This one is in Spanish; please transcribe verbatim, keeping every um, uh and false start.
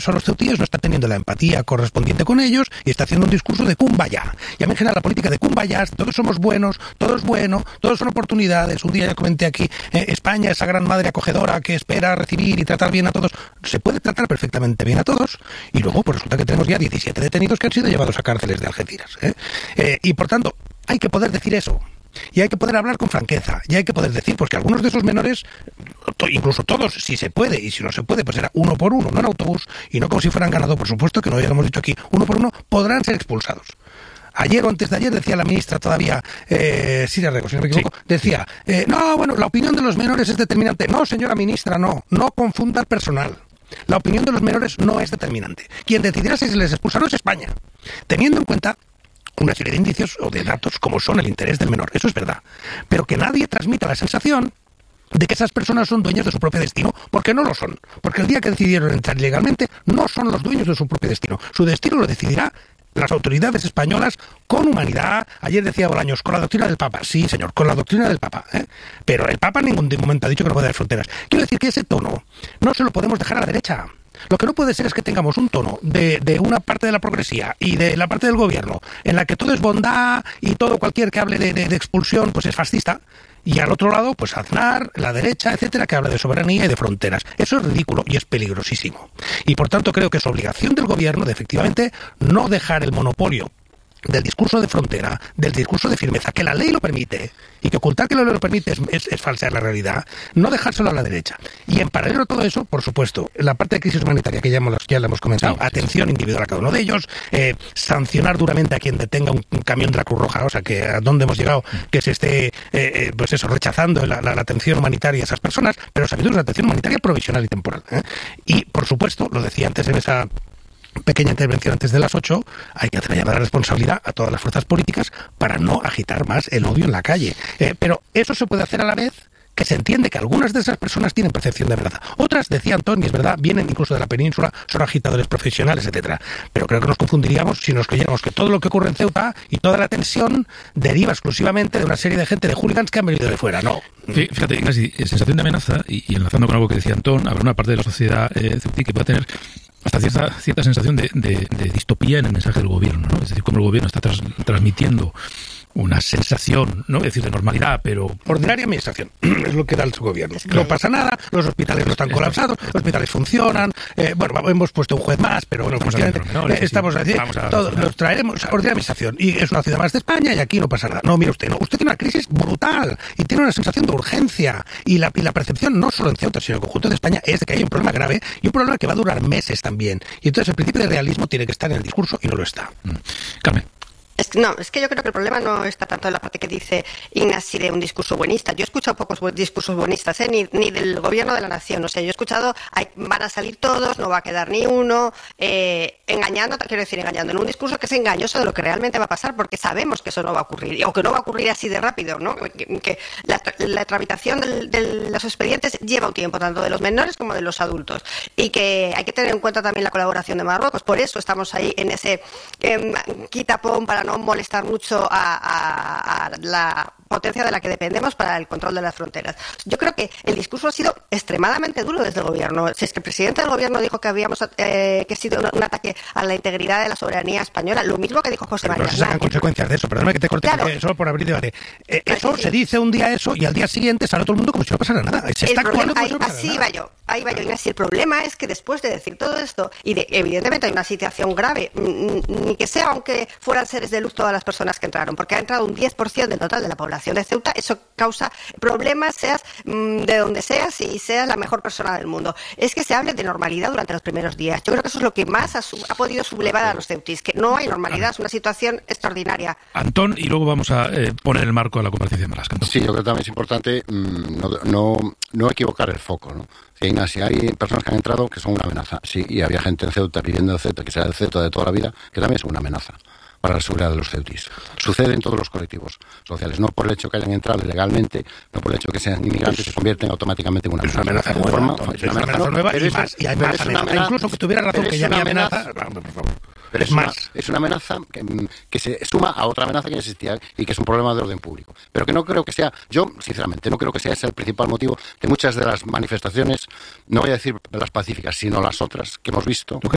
son los ceutíes, no está teniendo la empatía correspondiente con ellos y está haciendo un discurso de kumbaya. Y a mí en general la política de kumbaya, todos somos buenos, todo es bueno, todos son oportunidades. Un día ya comenté aquí, eh, España, esa gran madre acogedora que espera recibir y tratar bien a todos. Se puede tratar perfectamente bien a todos y luego pues resulta que tenemos ya diecisiete detenidos que han sido llevados a cárceles de Algeciras. ¿eh? Eh, y por tanto, hay que poder decir eso. Y hay que poder hablar con franqueza, y hay que poder decir pues que algunos de esos menores, incluso todos, si se puede, y si no se puede, pues será uno por uno, no en autobús, y no como si fueran ganado, por supuesto, que no ya lo hemos dicho aquí, uno por uno, podrán ser expulsados. Ayer o antes de ayer decía la ministra todavía, eh, Siria Rego, si no me equivoco, sí. decía, eh, no, bueno, la opinión de los menores es determinante. No, señora ministra, no, no confunda el personal. La opinión de los menores no es determinante. Quien decidirá si se les expulsará es España, teniendo en cuenta una serie de indicios o de datos como son el interés del menor. Eso es verdad. Pero que nadie transmita la sensación de que esas personas son dueñas de su propio destino, porque no lo son. Porque el día que decidieron entrar ilegalmente, no son los dueños de su propio destino. Su destino lo decidirá las autoridades españolas con humanidad. Ayer decía Bolaños, con la doctrina del Papa. Sí, señor, con la doctrina del Papa. ¿eh? Pero el Papa en ningún momento ha dicho que no puede haber fronteras. Quiero decir que ese tono no se lo podemos dejar a la derecha. Lo que no puede ser es que tengamos un tono de, de una parte de la progresía y de la parte del gobierno en la que todo es bondad y todo cualquier que hable de, de, de expulsión pues es fascista, y al otro lado pues Aznar, la derecha, etcétera, que habla de soberanía y de fronteras. Eso es ridículo y es peligrosísimo. Y por tanto creo que es obligación del gobierno de efectivamente no dejar el monopolio del discurso de frontera, del discurso de firmeza, que la ley lo permite, y que ocultar que la ley lo permite es, es, es falsear la realidad, no dejárselo a la derecha. Y en paralelo a todo eso, por supuesto, la parte de crisis humanitaria que ya, hemos, ya la hemos comentado, sí, atención sí. individual a cada uno de ellos, eh, sancionar duramente a quien detenga un, un camión de la Cruz Roja, o sea, que a dónde hemos llegado, que se esté, eh, eh, pues eso, rechazando la, la, la atención humanitaria a esas personas, pero sabiendo una atención humanitaria provisional y temporal. ¿eh? Y, por supuesto, lo decía antes en esa pequeña intervención antes de las ocho, hay que hacer llamar a la responsabilidad a todas las fuerzas políticas para no agitar más el odio en la calle. Eh, pero eso se puede hacer a la vez que se entiende que algunas de esas personas tienen percepción de amenaza. Otras, decía Antón, y es verdad, vienen incluso de la península, son agitadores profesionales, etcétera. Pero creo que nos confundiríamos si nos creyéramos que todo lo que ocurre en Ceuta y toda la tensión deriva exclusivamente de una serie de gente de hooligans que han venido de fuera. No. Fíjate, Ignasi, sensación de amenaza, y, y enlazando con algo que decía Antón, habrá una parte de la sociedad eh, ceutí que pueda tener hasta cierta, cierta sensación de, de, de distopía en el mensaje del gobierno, ¿no? Es decir, como el gobierno está tras, transmitiendo una sensación, no voy a decir de normalidad, pero ordinaria administración, es lo que da el gobierno. No pasa nada, los hospitales no están colapsados, los hospitales funcionan, eh, bueno, hemos puesto un juez más, pero bueno, eh, estamos así, todos los traeremos, ordinaria administración, y es una ciudad más de España y aquí no pasa nada. No, mire usted, no, usted tiene una crisis brutal y tiene una sensación de urgencia, y la, y la percepción no solo en Ceuta, sino en el conjunto de España es de que hay un problema grave y un problema que va a durar meses también. Y entonces el principio de realismo tiene que estar en el discurso y no lo está. Mm. Carmen. Es que, no, es que yo creo que el problema no está tanto en la parte que dice Ignasi de un discurso buenista. Yo he escuchado pocos bu- discursos buenistas, ¿eh? ni, ni del gobierno de la nación. O sea, yo he escuchado, hay, van a salir todos, no va a quedar ni uno, eh, engañando, quiero decir, engañando, en un discurso que es engañoso de lo que realmente va a pasar, porque sabemos que eso no va a ocurrir, o que no va a ocurrir así de rápido, ¿no? Que, que la, la tramitación del, de los expedientes lleva un tiempo, tanto de los menores como de los adultos, y que hay que tener en cuenta también la colaboración de Marruecos. Por eso estamos ahí en ese eh, quitapón para no molestar mucho a, a, a la potencia de la que dependemos para el control de las fronteras. Yo creo que el discurso ha sido extremadamente duro desde el gobierno. Si es que el presidente del gobierno dijo que habíamos eh, que ha sido un, un ataque a la integridad de la soberanía española, lo mismo que dijo José María. Pero se sacan consecuencias de eso, perdóname que te corte, claro. Solo por abrir debate. Eh, eso sí, sí. Se dice un día eso y al día siguiente sale todo el mundo como si no pasara nada. Se está actuando como si no pasara así nada. Así va yo, ahí va yo. Y así el problema es que después de decir todo esto, y de, evidentemente hay una situación grave, ni que sea aunque fueran seres de luz todas las personas que entraron, porque ha entrado un diez por ciento del total de la población de Ceuta, eso causa problemas, seas mmm, de donde seas y seas la mejor persona del mundo. Es que se hable de normalidad durante los primeros días. Yo creo que eso es lo que más ha, ha podido sublevar a los ceutis, que no hay normalidad, es una situación extraordinaria. Antón, y luego vamos a eh, poner el marco de la comparecencia de Marlaska. Sí, yo creo que también es importante mmm, no, no, no equivocar el foco, ¿no? Sí, Ignacio, hay personas que han entrado que son una amenaza, sí, y había gente en Ceuta viviendo en Ceuta, que sea el Ceuta de toda la vida, que también es una amenaza para la seguridad de los ceutis. Sucede en todos los colectivos sociales, no por el hecho que hayan entrado ilegalmente, no por el hecho que sean inmigrantes, se convierten automáticamente en una amenaza. Es una amenaza nueva, forma, no, es una amenaza no, nueva y, es, más, y hay más amenaza. Incluso que tuviera razón que ya había amenaza, amenaza por favor. Pero es, es, más. Una, es una amenaza que, que se suma a otra amenaza que existía y que es un problema de orden público. Pero que no creo que sea, yo sinceramente no creo que sea ese el principal motivo de muchas de las manifestaciones, no voy a decir las pacíficas, sino las otras que hemos visto,